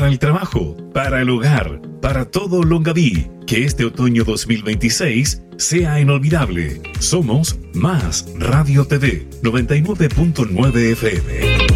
para el trabajo, para el hogar, para todo Longaví. Que este otoño 2026 sea inolvidable. Somos Más Radio TV 99.9 FM.